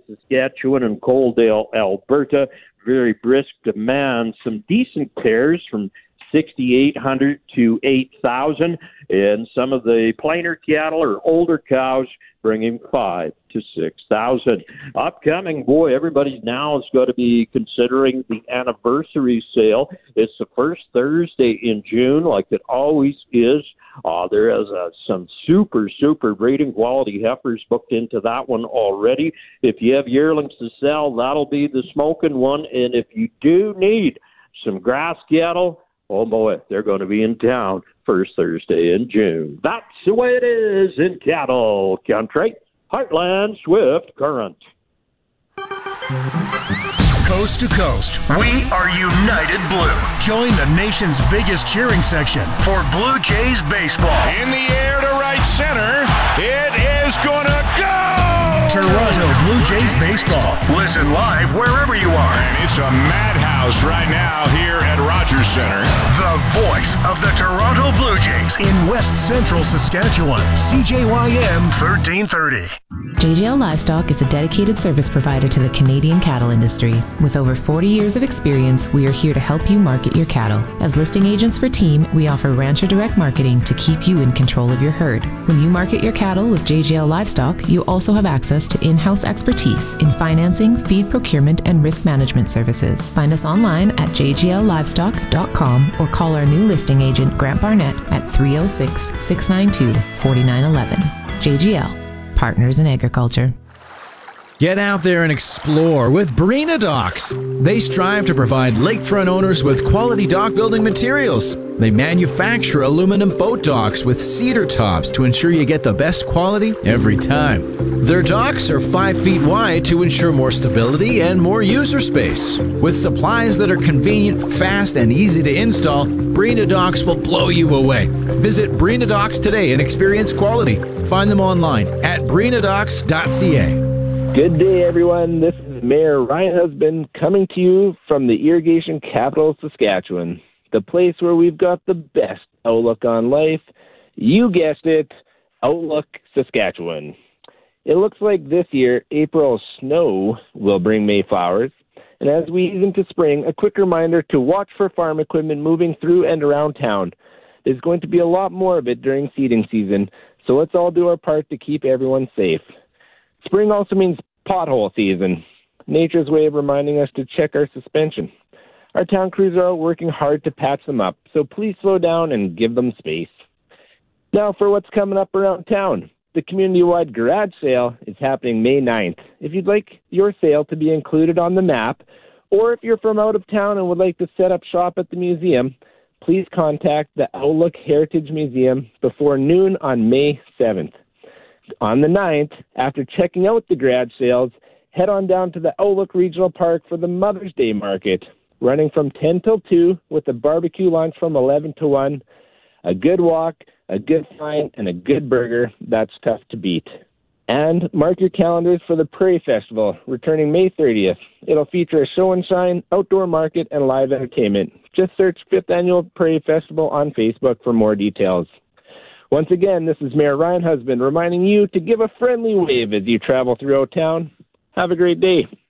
Saskatchewan, and Coaldale, Alberta. Very brisk demand. Some decent pairs from 6,800 to 8,000, and some of the plainer cattle or older cows bringing 5,000 to 6,000. Upcoming, boy, everybody now is going to be considering the anniversary sale. It's the first Thursday in June, like it always is. There is some super breeding quality heifers booked into that one already. If you have yearlings to sell, that'll be the smoking one. And if you do need some grass cattle, oh boy, they're going to be in town first Thursday in June. That's the way it is in cattle country. Heartland Swift Current. Coast to coast, we are United Blue. Join the nation's biggest cheering section for Blue Jays baseball. In the air to right center, it is gonna go! Toronto Blue Jays baseball. Listen live wherever you are. And it's a madhouse right now here at Rogers Center. The voice of the Toronto Blue Jays in West Central Saskatchewan. CJYM 1330. JGL Livestock is a dedicated service provider to the Canadian cattle industry. With over 40 years of experience, we are here to help you market your cattle. As listing agents for Team, we offer Rancher Direct Marketing to keep you in control of your herd. When you market your cattle with JGL Livestock, you also have access to in-house expertise in financing, feed procurement, and risk management services. Find us online at jgllivestock.com or call our new listing agent, Grant Barnett, at 306-692-4911. JGL. Partners in Agriculture. Get out there and explore with Breena Docks. They strive to provide lakefront owners with quality dock building materials. They manufacture aluminum boat docks with cedar tops to ensure you get the best quality every time. Their docks are 5 feet wide to ensure more stability and more user space. With supplies that are convenient, fast, and easy to install, Breena Docks will blow you away. Visit Breena Docks today and experience quality. Find them online at breenadocks.ca. Good day, everyone. This is Mayor Ryan Husband coming to you from the irrigation capital of Saskatchewan, the place where we've got the best outlook on life. You guessed it, Outlook Saskatchewan. It looks like this year, April's snow will bring May flowers. And as we ease into spring, a quick reminder to watch for farm equipment moving through and around town. There's going to be a lot more of it during seeding season, so let's all do our part to keep everyone safe. Spring also means pothole season, nature's way of reminding us to check our suspension. Our town crews are out working hard to patch them up, so please slow down and give them space. Now for what's coming up around town. The community-wide garage sale is happening May 9th. If you'd like your sale to be included on the map, or if you're from out of town and would like to set up shop at the museum, please contact the Outlook Heritage Museum before noon on May 7th. On the 9th, after checking out the garage sales, head on down to the Outlook Regional Park for the Mother's Day Market, running from 10 till 2 with a barbecue lunch from 11 to 1. A good walk, a good find, and a good burger. That's tough to beat. And mark your calendars for the Prairie Festival, returning May 30th. It'll feature a show and shine, outdoor market, and live entertainment. Just search 5th Annual Prairie Festival on Facebook for more details. Once again, this is Mayor Ryan Husband reminding you to give a friendly wave as you travel throughout town. Have a great day.